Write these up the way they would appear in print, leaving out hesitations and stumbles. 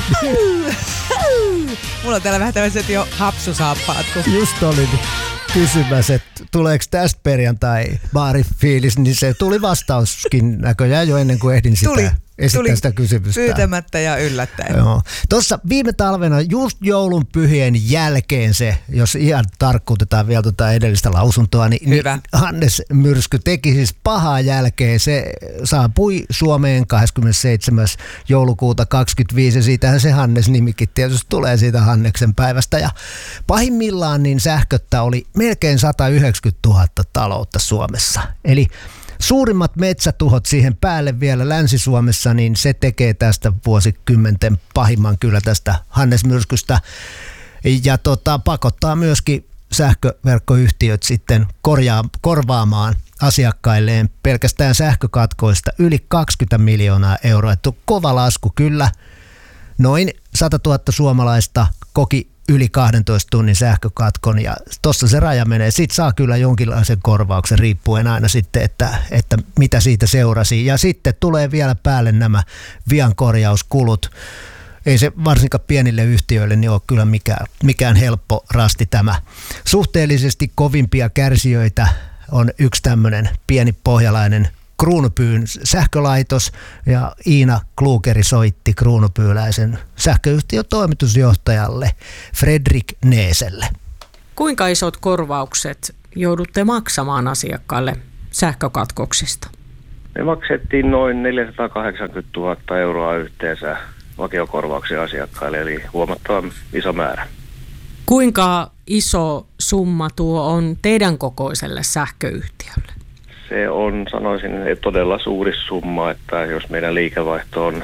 Mulla on täällä vähän tämmöiset jo hapsusaappaat. Just olin kysymässä, että tuleeko tästä perjantai baarifiilis, niin se tuli vastauskin näköjään jo ennen kuin ehdin esittää sitä kysymystä. Pyytämättä ja yllättäen. Joo. Tuossa viime talvena just joulunpyhien jälkeen se, jos ihan tarkkuutetaan vielä tuota edellistä lausuntoa, niin Hannes Myrsky teki siis pahaa jälkeen. Se saapui Suomeen 27. joulukuuta 25 ja siitähän se Hannes-nimikin tietysti tulee siitä Hanneksen päivästä. Ja pahimmillaan niin sähköttä oli melkein 190 000 taloutta Suomessa. Eli suurimmat metsätuhot siihen päälle vielä Länsi-Suomessa, niin se tekee tästä vuosikymmenten pahimman kyllä tästä Hannes-myrskystä. Ja pakottaa myöskin sähköverkkoyhtiöt sitten korvaamaan asiakkailleen pelkästään sähkökatkoista yli 20 miljoonaa euroa. Että kova lasku kyllä. Noin 100 000 suomalaista koki yli 12 tunnin sähkökatkon ja tuossa se raja menee. Sitten saa kyllä jonkinlaisen korvauksen riippuen aina sitten, että mitä siitä seurasi. Ja sitten tulee vielä päälle nämä viankorjauskulut. Ei se varsinkaan pienille yhtiöille niin ole kyllä mikään helppo rasti tämä. Suhteellisesti kovimpia kärsijöitä on yksi tämmöinen pieni pohjalainen Kruunupyyn sähkölaitos ja Iina Klugeri soitti kruunupyyläisen sähköyhtiön toimitusjohtajalle Fredrik Neeselle. Kuinka isot korvaukset joudutte maksamaan asiakkaalle sähkökatkoksista? Me maksettiin noin 480 000 euroa yhteensä vakiokorvauksia asiakkaille, eli huomattavan iso määrä. Kuinka iso summa tuo on teidän kokoiselle sähköyhtiölle? Se on, sanoisin, todella suuri summa, että jos meidän liikevaihto on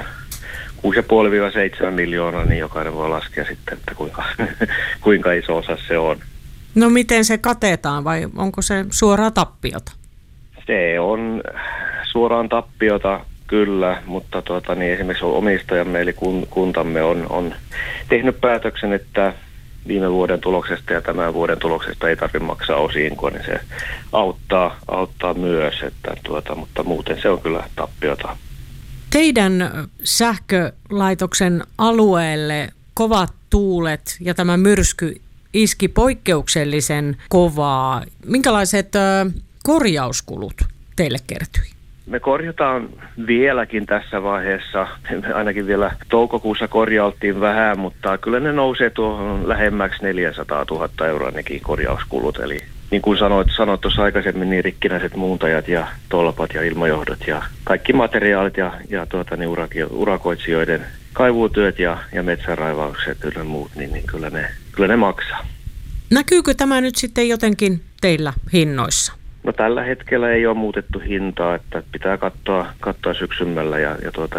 6,5-7 miljoonaa, niin jokainen voi laskea sitten, että kuinka iso osa se on. No miten se katetaan vai onko se suoraa tappiota? Se on suoraan tappiota kyllä, mutta esimerkiksi omistajamme eli kuntamme on tehnyt päätöksen, että viime vuoden tuloksesta ja tämän vuoden tuloksesta ei tarvitse maksaa osinkoa, niin se auttaa myös, mutta muuten se on kyllä tappiota. Teidän sähkölaitoksen alueelle kovat tuulet ja tämä myrsky iski poikkeuksellisen kovaa. Minkälaiset korjauskulut teille kertyi? Me korjataan vieläkin tässä vaiheessa. Ainakin vielä toukokuussa korjailtiin vähän, mutta kyllä ne nousee tuohon lähemmäksi 400 000 euroa nekin korjauskulut. Eli niin kuin sanoit tuossa aikaisemmin, niin rikkinäiset muuntajat ja tolpat ja ilmajohdot ja kaikki materiaalit ja urakoitsijoiden kaivuutyöt ja metsänraivaukset ja muut, niin kyllä ne maksaa. Näkyykö tämä nyt sitten jotenkin teillä hinnoissa? No tällä hetkellä ei ole muutettu hintaa, että pitää katsoa syksymällä ja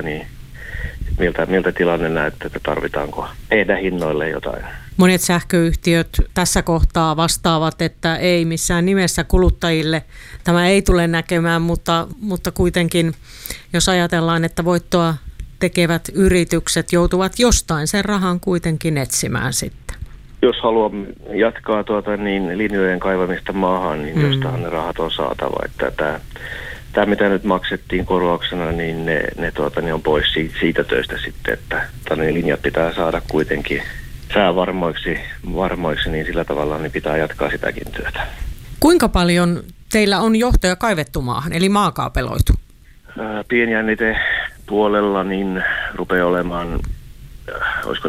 miltä tilanne näyttää, että tarvitaanko tehdä hinnoille jotain. Monet sähköyhtiöt tässä kohtaa vastaavat, että ei missään nimessä kuluttajille tämä ei tule näkemään, mutta kuitenkin jos ajatellaan, että voittoa tekevät yritykset joutuvat jostain sen rahan kuitenkin etsimään sitten. Jos haluamme jatkaa linjojen kaivamista maahan, niin jostahan ne rahat on saatava. Että tämä mitä nyt maksettiin korvauksena, niin ne on pois siitä töistä sitten, että ne linjat pitää saada kuitenkin säävarmoiksi, niin sillä tavalla niin pitää jatkaa sitäkin työtä. Kuinka paljon teillä on johtoja kaivettu maahan, eli maakaapeloitu? Pienjännite puolella niin rupeaa olemaan olisiko 45-50%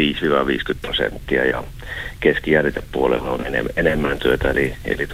ja keskijännitepuolella on enemmän työtä, eli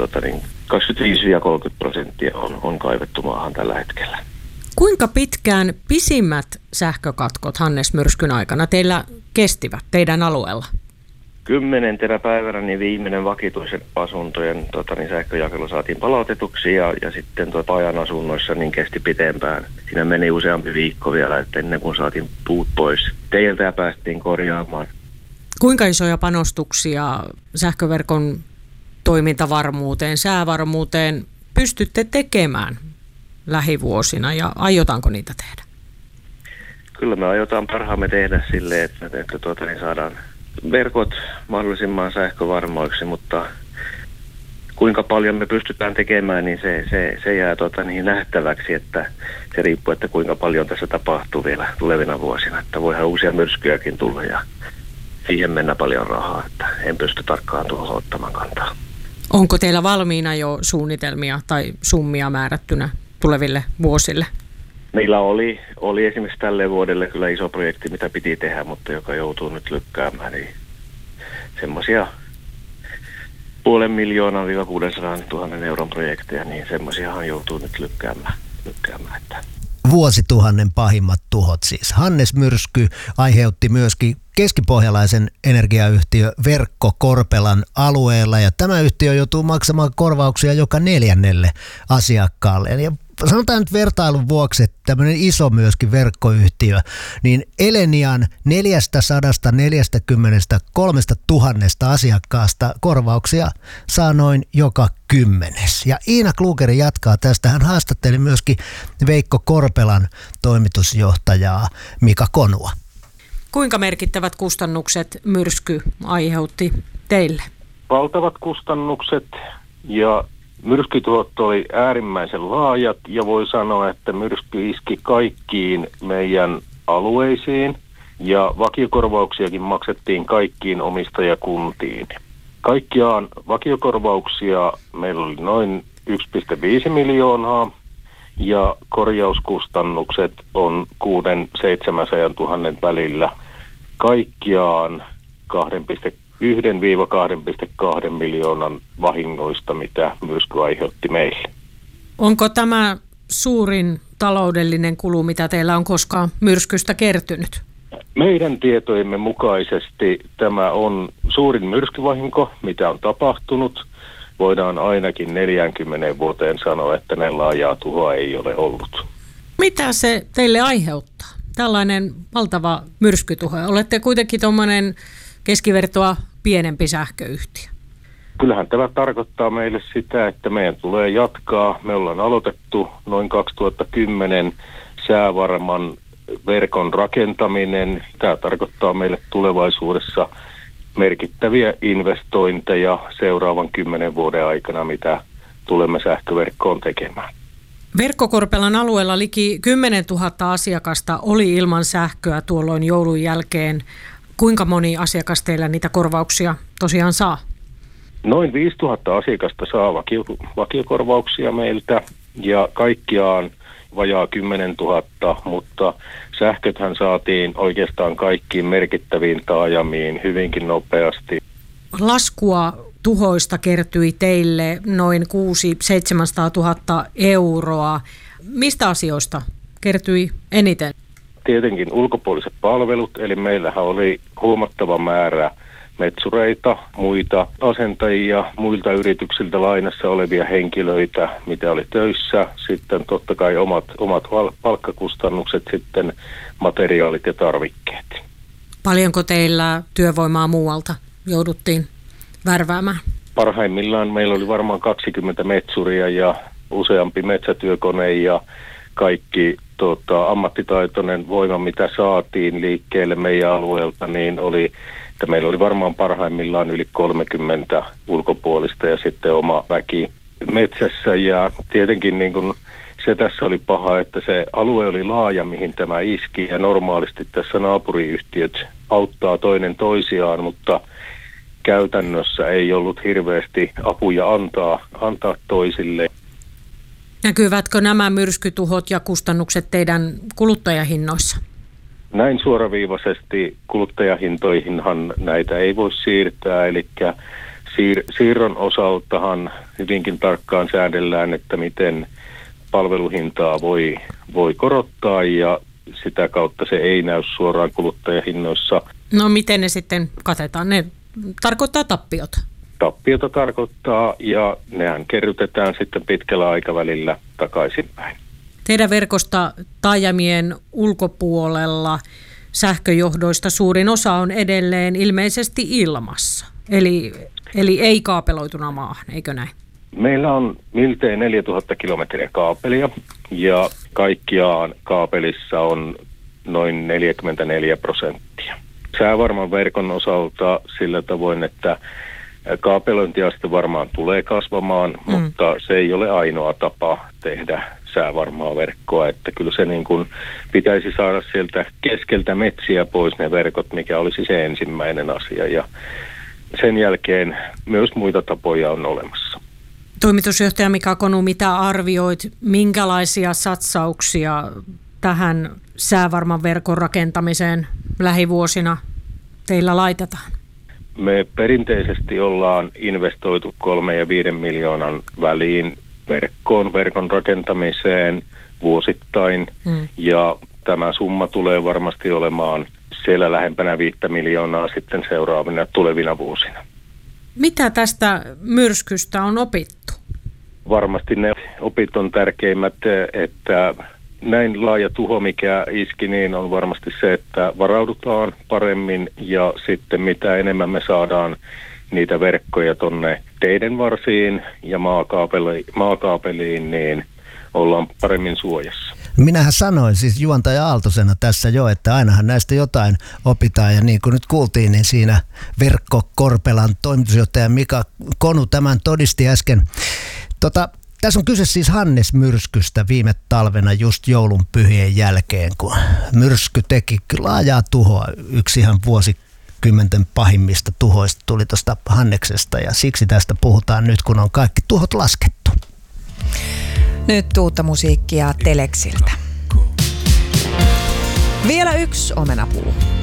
25-30% on kaivettu maahan tällä hetkellä. Kuinka pitkään pisimmät sähkökatkot Hannes Myrskyn aikana teillä kestivät teidän alueella? 10. päivänä niin viimeinen vakituisen asuntojen sähköjakelu saatiin palautetuksi ja sitten ajan asunnoissa niin kesti pitempään. Siinä meni useampi viikko vielä, että ennen kuin saatiin puut pois teiltä ja päästiin korjaamaan. Kuinka isoja panostuksia sähköverkon toimintavarmuuteen, säävarmuuteen pystytte tekemään lähivuosina ja aiotaanko niitä tehdä? Kyllä me aiotaan parhaamme tehdä silleen, että saadaan verkot mahdollisimman sähkövarmoiksi, mutta kuinka paljon me pystytään tekemään, niin se jää nähtäväksi, että se riippuu, että kuinka paljon tässä tapahtuu vielä tulevina vuosina. Että voihan uusia myrskyjäkin tulla ja siihen mennä paljon rahaa, että en pysty tarkkaan tuohon ottamaan kantaa. Onko teillä valmiina jo suunnitelmia tai summia määrättynä tuleville vuosille? Meillä oli esimerkiksi tälle vuodelle kyllä iso projekti, mitä piti tehdä, mutta joka joutuu nyt lykkäämään, niin semmoisia 500,000–600 000 euron projekteja, niin semmoisiahan joutuu nyt lykkäämään. Että. Vuosituhannen pahimmat tuhot siis. Hannes-myrsky aiheutti myöskin keskipohjalaisen energiayhtiö Verkko Korpelan alueella, ja tämä yhtiö joutuu maksamaan korvauksia joka 4. asiakkaalle. Ja sanotaan nyt vertailun vuoksi, että tämmöinen iso myöskin verkkoyhtiö, niin Elenian 443 000 asiakkaasta korvauksia saa noin joka 10. Ja Iina Klugeri jatkaa tästä. Hän haastatteli myöskin Veikko Korpelan toimitusjohtajaa Mika Konua. Kuinka merkittävät kustannukset myrsky aiheutti teille? Valtavat kustannukset, ja myrskytuhot oli äärimmäisen laajat, ja voi sanoa, että myrsky iski kaikkiin meidän alueisiin, ja vakiokorvauksiakin maksettiin kaikkiin omistajakuntiin. Kaikkiaan vakiokorvauksia meillä oli noin 1,5 miljoonaa, ja korjauskustannukset on 600–700 000 välillä. Kaikkiaan 1–2,2 miljoonan vahingoista, mitä myrsky aiheutti meille. Onko tämä suurin taloudellinen kulu, mitä teillä on koskaan myrskystä kertynyt? Meidän tietojemme mukaisesti tämä on suurin myrskyvahinko, mitä on tapahtunut. Voidaan ainakin 40 vuoteen sanoa, että näin laajaa tuhoa ei ole ollut. Mitä se teille aiheuttaa? Tällainen valtava myrskytuho. Olette kuitenkin tuommoinen keskivertoa pienempi sähköyhtiö. Kyllähän tämä tarkoittaa meille sitä, että meidän tulee jatkaa. Me ollaan aloitettu noin 2010 säävarman verkon rakentaminen. Tämä tarkoittaa meille tulevaisuudessa merkittäviä investointeja seuraavan 10 vuoden aikana, mitä tulemme sähköverkkoon tekemään. Verkko Korpelan alueella liki 10 000 asiakasta oli ilman sähköä tuolloin joulun jälkeen. Kuinka moni asiakas teillä niitä korvauksia tosiaan saa? Noin 5 000 asiakasta saa vakiokorvauksia meiltä, ja kaikkiaan vajaa 10 000, mutta sähköthän saatiin oikeastaan kaikkiin merkittäviin taajamiin hyvinkin nopeasti. Laskua tuhoista kertyi teille noin 600–700 000 euroa. Mistä asioista kertyi eniten? Tietenkin ulkopuoliset palvelut, eli meillähän oli huomattava määrä metsureita, muita asentajia, muilta yrityksiltä lainassa olevia henkilöitä, mitä oli töissä. Sitten totta kai omat palkkakustannukset, sitten materiaalit ja tarvikkeet. Paljonko teillä työvoimaa muualta jouduttiin värväämään? Parhaimmillaan meillä oli varmaan 20 metsuria ja useampi metsätyökone ja kaikki ammattitaitoinen voima, mitä saatiin liikkeelle meidän alueelta, niin että meillä oli varmaan parhaimmillaan yli 30 ulkopuolista ja sitten oma väki metsässä. Ja tietenkin niin kun se tässä oli paha, että se alue oli laaja, mihin tämä iski, ja normaalisti tässä naapuriyhtiöt auttaa toinen toisiaan, mutta käytännössä ei ollut hirveästi apuja antaa toisille. Näkyvätkö nämä myrskytuhot ja kustannukset teidän kuluttajahinnoissa? Näin suoraviivaisesti kuluttajahintoihinhan näitä ei voi siirtää, eli siirron osaltahan hyvinkin tarkkaan säädellään, että miten palveluhintaa voi korottaa, ja sitä kautta se ei näy suoraan kuluttajahinnoissa. No miten ne sitten katetaan? Ne tarkoittaa tappiota. Tappiota tarkoittaa, ja nehän kerrytetään sitten pitkällä aikavälillä takaisinpäin. Teidän verkosta taajamien ulkopuolella sähköjohdoista suurin osa on edelleen ilmeisesti ilmassa, eli ei kaapeloituna maahan, eikö näin? Meillä on miltei 4000 kilometriä kaapelia, ja kaikkiaan kaapelissa on noin 44%. Säävarman verkon osalta sillä tavoin, että Kaapelointiaste varmaan tulee kasvamaan, mutta se ei ole ainoa tapa tehdä säävarmaa verkkoa, että kyllä se niin kuin pitäisi saada sieltä keskeltä metsiä pois ne verkot, mikä olisi se ensimmäinen asia, ja sen jälkeen myös muita tapoja on olemassa. Toimitusjohtaja Mika Konu, mitä arvioit, minkälaisia satsauksia tähän säävarman verkon rakentamiseen lähivuosina teillä laitetaan? Me perinteisesti ollaan investoitu 3 ja 5 miljoonan väliin verkon rakentamiseen vuosittain, ja tämä summa tulee varmasti olemaan siellä lähempänä 5 miljoonaa sitten seuraavina tulevina vuosina. Mitä tästä myrskystä on opittu? Varmasti ne opit on tärkeimmät, että näin laaja tuho, mikä iski, niin on varmasti se, että varaudutaan paremmin, ja sitten mitä enemmän me saadaan niitä verkkoja tonne teiden varsiin ja maakaapeliin, niin ollaan paremmin suojassa. Minähän sanoin siis juontaja Aaltosena tässä jo, että ainahan näistä jotain opitaan, ja niin kuin nyt kuultiin, niin siinä Verkko Korpelan toimitusjohtaja Mika Konu tämän todisti äsken. Tässä on kyse siis Hannes-myrskystä viime talvena just joulunpyhien jälkeen, kun myrsky teki laajaa tuhoa. Yksi ihan vuosikymmenten pahimmista tuhoista tuli tuosta Hanneksesta, ja siksi tästä puhutaan nyt, kun on kaikki tuhot laskettu. Nyt uutta musiikkia Teleksiltä. Vielä yksi omenapuu.